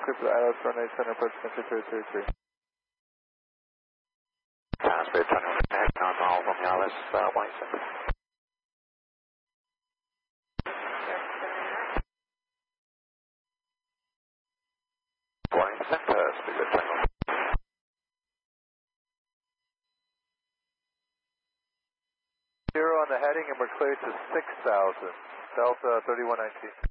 to the ILS runway center, approach country 333. Spirit 21, head down all from the ILS, white center. White center, Spirit 21. Zero on the heading and we're cleared to 6,000, Delta 3119.